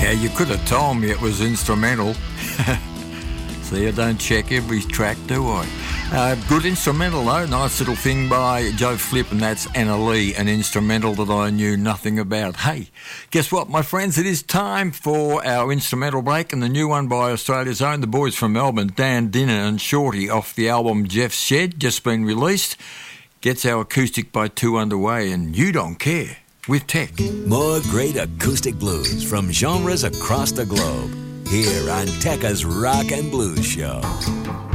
Yeah, you could have told me it was instrumental. See, I don't check every track, do I? Good instrumental, though. Nice little thing by Joe Flip, and that's Anna Lee, an instrumental that I knew nothing about. Hey, guess what, my friends? It is time for our instrumental break, and the new one by Australia's own, the boys from Melbourne, Dan Dinner and Shorty, off the album Jeff's Shed, just been released. Gets our acoustic by two underway, and you don't care. With Tech. More great acoustic blues from genres across the globe. Here on Tekka's Rock and Blues Show.